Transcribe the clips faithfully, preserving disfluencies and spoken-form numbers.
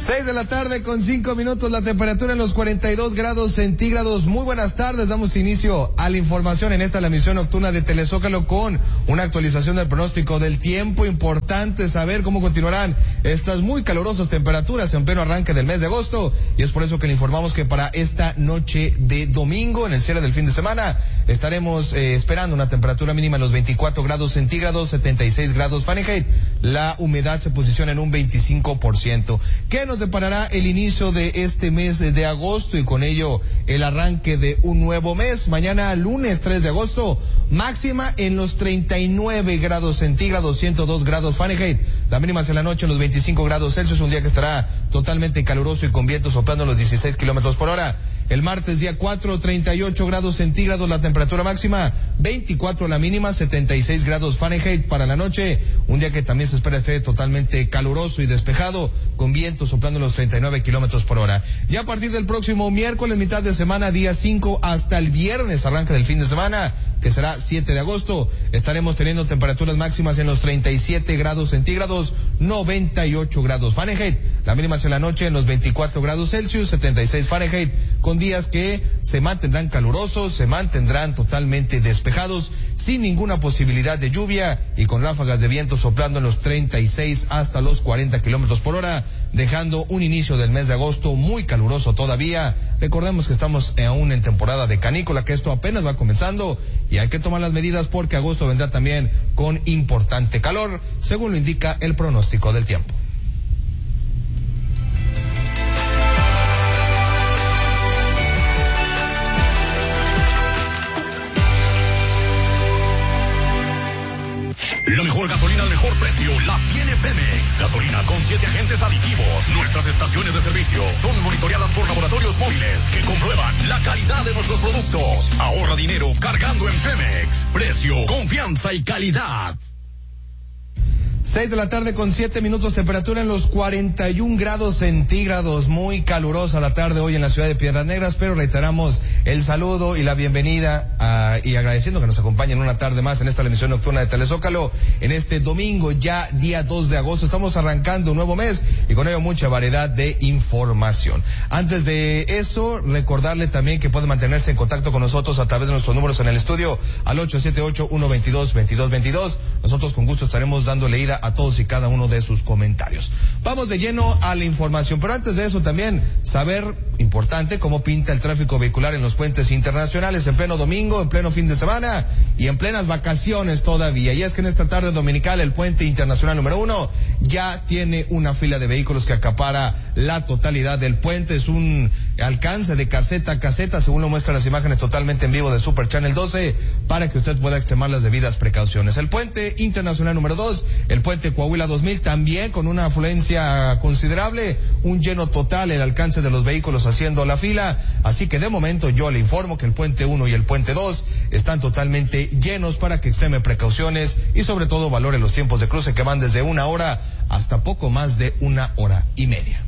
Seis de la tarde con cinco minutos, la temperatura en los cuarenta y dos grados centígrados. Muy buenas tardes, damos inicio a la información en esta la emisión nocturna de Telezócalo con una actualización del pronóstico del tiempo. Importante saber cómo continuarán estas muy calurosas temperaturas en pleno arranque del mes de agosto, y es por eso que le informamos que para esta noche de domingo, en el cierre del fin de semana, estaremos eh, esperando una temperatura mínima en los veinticuatro grados centígrados, setenta y seis grados Fahrenheit. La humedad se posiciona en un veinticinco por ciento. ¿Qué nos deparará el inicio de este mes de agosto y con ello el arranque de un nuevo mes? Mañana lunes tres de agosto, máxima en los treinta y nueve grados centígrados, ciento dos grados Fahrenheit. La mínima hacia la noche en los veinticinco grados Celsius, un día que estará totalmente caluroso y con viento soplando a los dieciséis kilómetros por hora. El martes día cuatro, treinta y ocho grados centígrados la temperatura máxima, veinticuatro la mínima, setenta y seis grados Fahrenheit para la noche, un día que también se espera esté totalmente caluroso y despejado, con viento soplando los treinta y nueve kilómetros por hora. Ya a partir del próximo miércoles, mitad de semana, día cinco, hasta el viernes, arranque del fin de semana, que será siete de agosto, estaremos teniendo temperaturas máximas en los treinta y siete grados centígrados, noventa y ocho grados Fahrenheit. La mínima hacia la noche en los veinticuatro grados Celsius, setenta y seis Fahrenheit, con días que se mantendrán calurosos, se mantendrán totalmente despejados, sin ninguna posibilidad de lluvia y con ráfagas de viento soplando en los treinta y seis hasta los cuarenta kilómetros por hora, dejando un inicio del mes de agosto muy caluroso todavía. Recordemos que estamos aún en temporada de canícula, que esto apenas va comenzando y hay que tomar las medidas porque agosto vendrá también con importante calor, según lo indica el pronóstico del tiempo. La mejor gasolina al mejor precio la tiene Pemex. Gasolina con siete agentes aditivos. Nuestras estaciones de servicio son monitoreadas por laboratorios móviles que comprueban la calidad de nuestros productos. Ahorra dinero cargando en Pemex. Precio, confianza y calidad. Seis de la tarde con siete minutos, temperatura en los cuarenta y un grados centígrados, muy calurosa la tarde hoy en la ciudad de Piedras Negras, pero reiteramos el saludo y la bienvenida a, y agradeciendo que nos acompañen una tarde más en esta emisión nocturna de Telezócalo, en este domingo ya día dos de agosto, estamos arrancando un nuevo mes y con ello mucha variedad de información. Antes de eso, recordarle también que puede mantenerse en contacto con nosotros a través de nuestros números en el estudio al ocho siete ocho, uno dos dos, veintidós veintidós, nosotros con gusto estaremos dando leída a todos y cada uno de sus comentarios. Vamos de lleno a la información, pero antes de eso también saber, importante, cómo pinta el tráfico vehicular en los puentes internacionales en pleno domingo, en pleno fin de semana y en plenas vacaciones todavía. Y es que en esta tarde dominical el puente internacional número uno ya tiene una fila de vehículos que acapara la totalidad del puente. Es un alcance de caseta a caseta, según lo muestran las imágenes totalmente en vivo de Super Channel doce, para que usted pueda extremar las debidas precauciones. El puente internacional número dos, el puente Coahuila dos mil, también con una afluencia considerable, un lleno total, el alcance de los vehículos haciendo la fila, así que de momento yo le informo que el puente uno y el puente dos están totalmente llenos para que extreme precauciones y sobre todo valore los tiempos de cruce que van desde una hora hasta poco más de una hora y media.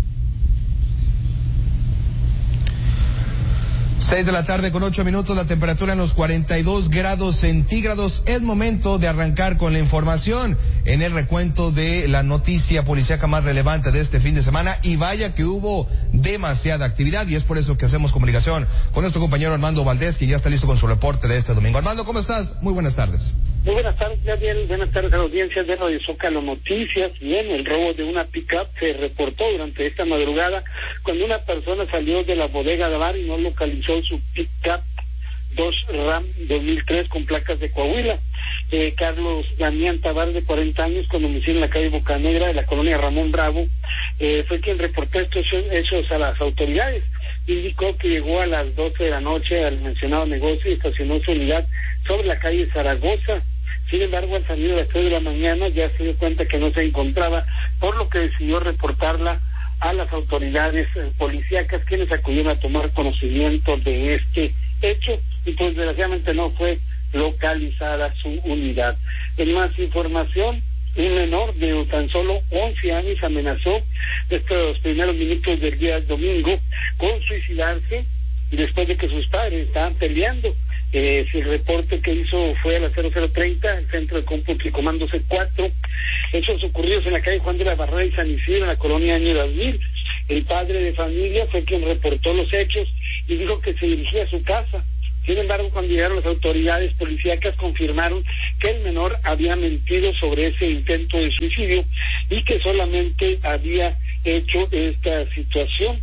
Seis de la tarde con ocho minutos, la temperatura en los cuarenta y dos grados centígrados. Es momento de arrancar con la información en el recuento de la noticia policíaca más relevante de este fin de semana, y vaya que hubo demasiada actividad y es por eso que hacemos comunicación con nuestro compañero Armando Valdés, quien ya está listo con su reporte de este domingo. Armando, ¿cómo estás? Muy buenas tardes. Muy buenas tardes, Gabriel. Buenas tardes a la audiencia de Radio Zócalo Noticias. Bien, el robo de una pick-up se reportó durante esta madrugada cuando una persona salió de la bodega de bar y no localizó su pick-up dos RAM dos mil tres con placas de Coahuila. Eh, Carlos Damián Tabar, de cuarenta años, con domicilio en la calle Bocanegra de la colonia Ramón Bravo, eh, fue quien reportó estos hechos a las autoridades. Indicó que llegó a las doce de la noche al mencionado negocio y estacionó su unidad sobre la calle Zaragoza. Sin embargo, al salir a las tres de la mañana ya se dio cuenta que no se encontraba, por lo que decidió reportarla a las autoridades eh, policíacas, quienes acudieron a tomar conocimiento de este hecho y pues desgraciadamente no fue localizada su unidad. En más información, un menor de tan solo once años amenazó estos primeros minutos del día domingo con suicidarse después de que sus padres estaban peleando. Eh, si el reporte que hizo fue a las cero cero treinta, el centro de cómputo y comando C cuatro, hechos ocurridos en la calle Juan de la Barrera y San Isidro, en la colonia Año dos mil. El padre de familia fue quien reportó los hechos y dijo que se dirigía a su casa. Sin embargo, cuando llegaron las autoridades policíacas, confirmaron que el menor había mentido sobre ese intento de suicidio y que solamente había hecho esta situación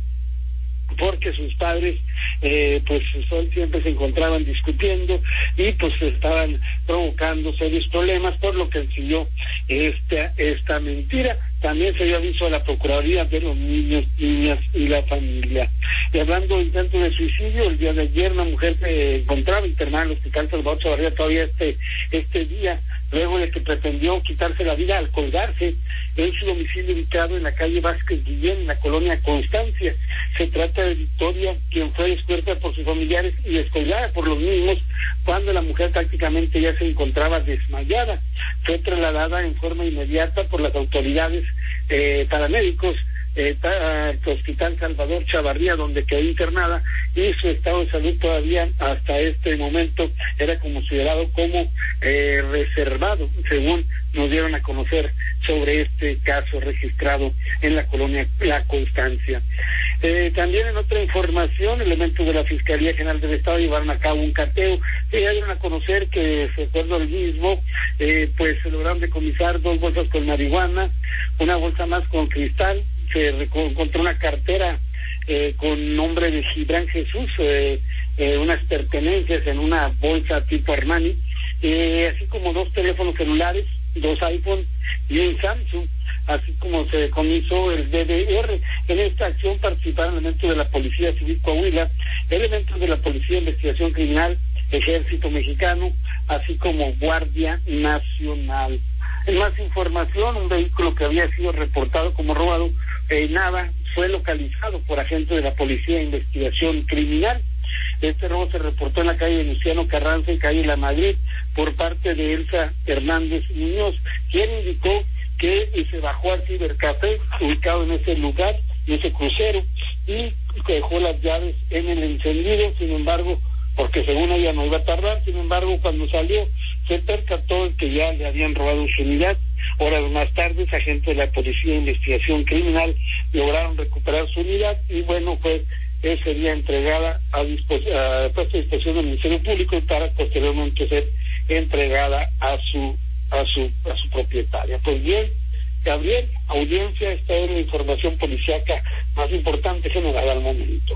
porque sus padres eh, pues son, siempre se encontraban discutiendo y pues estaban provocando serios problemas, por lo que siguió esta esta mentira. También se dio aviso a la Procuraduría de los Niños, Niñas y la Familia. Y hablando de intentos de suicidio, el día de ayer una mujer se encontraba internada en el Hospital Salvador Chavarría todavía este este día, luego de que pretendió quitarse la vida al colgarse en su domicilio ubicado en la calle Vázquez Guillén, en la colonia Constancia. Se trata de Victoria, quien fue descubierta por sus familiares y descolgada por los mismos cuando la mujer prácticamente ya se encontraba desmayada. Fue trasladada en forma inmediata por las autoridades eh, paramédicos eh, al Hospital Salvador Chavarría, donde quedó internada, y su estado de salud todavía hasta este momento era considerado como eh, reservado, según nos dieron a conocer sobre este caso registrado en la colonia La Constancia. Eh, también en otra información, elementos de la Fiscalía General del Estado llevaron a cabo un cateo y dieron a conocer que, de acuerdo al mismo, eh, pues se lograron decomisar dos bolsas con marihuana, una bolsa más con cristal, se encontró una cartera eh, con nombre de Gibran Jesús, eh, eh, unas pertenencias en una bolsa tipo Armani, eh, así como dos teléfonos celulares, dos iPhone y un Samsung, así como se decomisó el D V R. En esta acción participaron elementos de la Policía Civil Coahuila, elementos de la Policía de Investigación Criminal, Ejército Mexicano, así como Guardia Nacional. En más información, un vehículo que había sido reportado como robado en Nava fue localizado por agentes de la Policía de Investigación Criminal. Este robo se reportó en la calle Luciano Carranza y calle La Madrid por parte de Elsa Hernández Muñoz, quien indicó que se bajó al cibercafé ubicado en ese lugar, en ese crucero, y dejó las llaves en el encendido. Sin embargo, porque según ella no iba a tardar, sin embargo, cuando salió se percató de que ya le habían robado su unidad. Horas más tarde, agentes de la Policía de Investigación Criminal lograron recuperar su unidad y bueno, pues eh, sería entregada a, dispos a, pues, a disposición del Ministerio Público para posteriormente ser entregada a su a su a su propietaria. Pues bien, Gabriel, audiencia, esta es la información policíaca más importante generada al momento.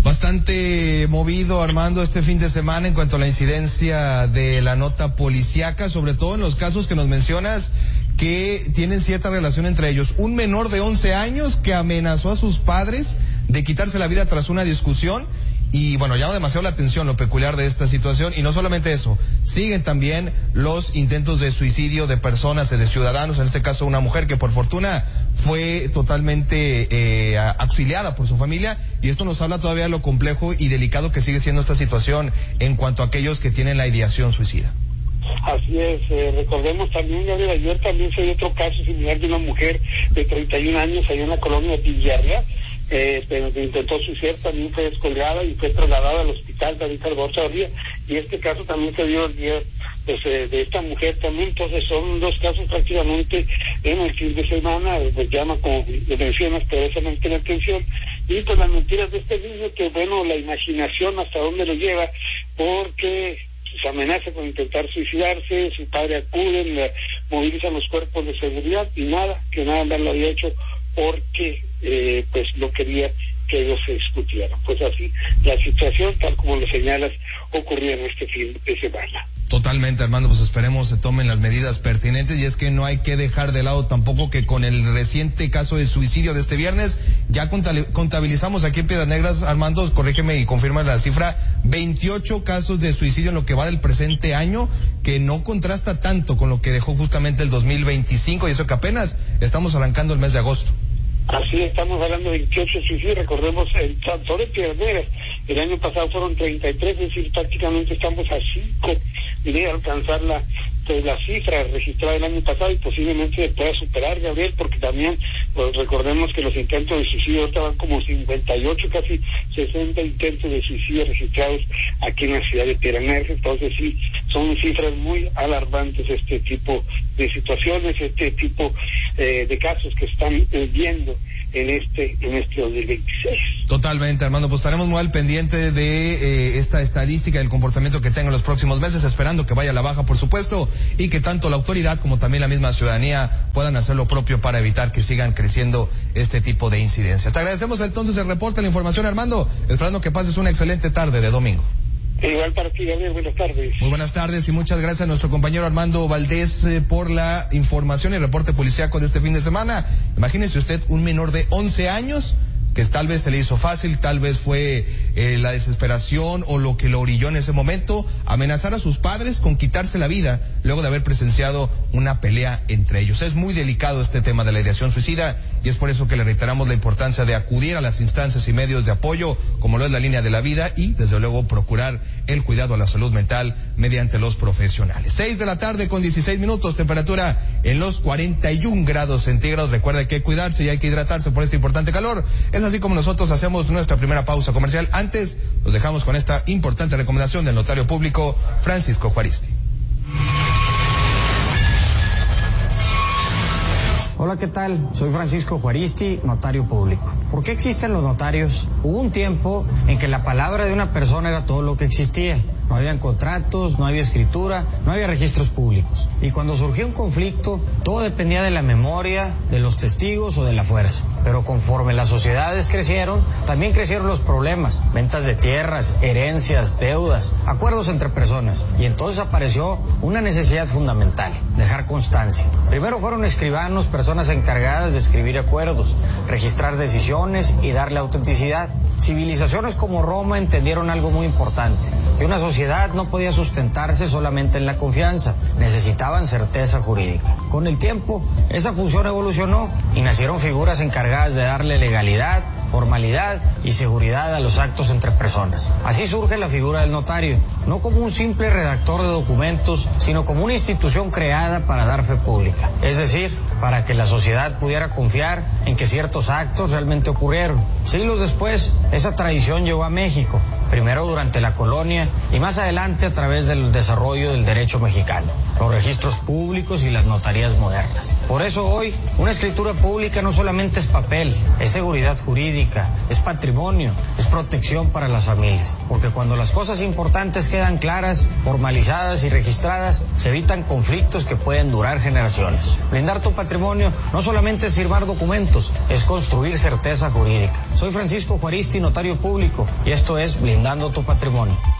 Bastante movido, Armando, este fin de semana en cuanto a la incidencia de la nota policíaca, sobre todo en los casos que nos mencionas que tienen cierta relación entre ellos. Un menor de once años que amenazó a sus padres de quitarse la vida tras una discusión. Y bueno, llama demasiado la atención lo peculiar de esta situación, y no solamente eso, siguen también los intentos de suicidio de personas, de ciudadanos, en este caso una mujer que por fortuna fue totalmente eh, auxiliada por su familia, y esto nos habla todavía de lo complejo y delicado que sigue siendo esta situación en cuanto a aquellos que tienen la ideación suicida. Así es, eh, recordemos también, ya de ayer también se dio otro caso similar de una mujer de treinta y un años allá en la colonia Villarreal, Eh, pero que intentó suicidar, también fue descolgada y fue trasladada al hospital David Salvador Chavarría, y este caso también se dio el día pues, eh, de esta mujer también. Entonces son dos casos prácticamente en el fin de semana, pues llama, como mencionas, poderosamente la atención, y pues las mentiras de este niño, que bueno, la imaginación hasta dónde lo lleva, porque se amenaza con intentar suicidarse, su padre acude, le movilizan los cuerpos de seguridad y nada, que nada más lo había hecho porque eh, pues no quería que ellos se discutieran. Pues así la situación, tal como lo señalas, ocurrió en este fin de semana. Totalmente, Armando, pues esperemos se tomen las medidas pertinentes, y es que no hay que dejar de lado tampoco que con el reciente caso de suicidio de este viernes, ya contabilizamos aquí en Piedras Negras, Armando, corrígeme y confirma la cifra, veintiocho casos de suicidio en lo que va del presente año, que no contrasta tanto con lo que dejó justamente el dos mil veinticinco, y eso que apenas estamos arrancando el mes de agosto. Así estamos hablando de veintiocho suicidios, recordemos, en solo en Piedras Negras, el año pasado fueron treinta y tres, es decir, prácticamente estamos a cinco de alcanzar la, pues, la cifra registrada el año pasado, y posiblemente se pueda superar, Gabriel, porque también pues, recordemos que los intentos de suicidio estaban como cincuenta y ocho, casi sesenta intentos de suicidio registrados aquí en la ciudad de Piedras Negras. Entonces sí, son cifras muy alarmantes este tipo de situaciones, este tipo eh, de casos que están eh, viendo en este en este dos mil veintiséis. Totalmente, Armando, pues estaremos muy al pendiente de eh, esta estadística del comportamiento que tenga en los próximos meses, esperando que vaya a la baja, por supuesto, y que tanto la autoridad como también la misma ciudadanía puedan hacer lo propio para evitar que sigan creciendo este tipo de incidencias. Te agradecemos entonces el reporte, la información, Armando, esperando que pases una excelente tarde de domingo. Igual para ti, Gabriel, buenas tardes. Muy buenas tardes y muchas gracias a nuestro compañero Armando Valdés eh, por la información y reporte policíaco de este fin de semana. Imagínese usted un menor de once años que tal vez se le hizo fácil, tal vez fue eh, la desesperación o lo que lo orilló en ese momento, amenazar a sus padres con quitarse la vida luego de haber presenciado una pelea entre ellos. Es muy delicado este tema de la ideación suicida y es por eso que le reiteramos la importancia de acudir a las instancias y medios de apoyo, como lo es la Línea de la Vida, y desde luego procurar el cuidado a la salud mental mediante los profesionales. Seis de la tarde con dieciséis minutos, temperatura en los cuarenta y un grados centígrados. Recuerda que hay que cuidarse y hay que hidratarse por este importante calor. Es así como nosotros hacemos nuestra primera pausa comercial. Antes, los dejamos con esta importante recomendación del notario público Francisco Juaristi. Hola, ¿qué tal? Soy Francisco Juaristi, notario público. ¿Por qué existen los notarios? Hubo un tiempo en que la palabra de una persona era todo lo que existía. No habían contratos, no había escritura, no había registros públicos. Y cuando surgió un conflicto, todo dependía de la memoria, de los testigos o de la fuerza. Pero conforme las sociedades crecieron, también crecieron los problemas. Ventas de tierras, herencias, deudas, acuerdos entre personas. Y entonces apareció una necesidad fundamental: dejar constancia. Primero fueron escribanos, personas encargadas de escribir acuerdos, registrar decisiones y darle autenticidad. Civilizaciones como Roma entendieron algo muy importante: que una sociedad no podía sustentarse solamente en la confianza, necesitaban certeza jurídica. Con el tiempo, esa función evolucionó y nacieron figuras encargadas de darle legalidad, formalidad y seguridad a los actos entre personas. Así surge la figura del notario, no como un simple redactor de documentos, sino como una institución creada para dar fe pública, es decir, para que la sociedad pudiera confiar en que ciertos actos realmente ocurrieron. Siglos después, esa tradición llegó a México, primero durante la colonia y más adelante a través del desarrollo del derecho mexicano, los registros públicos y las notarías modernas. Por eso hoy, una escritura pública no solamente es papel, es seguridad jurídica, es patrimonio, es protección para las familias, porque cuando las cosas importantes quedan claras, formalizadas y registradas, se evitan conflictos que pueden durar generaciones. Blindar tu patrimonio no solamente es firmar documentos, es construir certeza jurídica. Soy Francisco Juaristi, notario público, y esto es Blindando tu Patrimonio.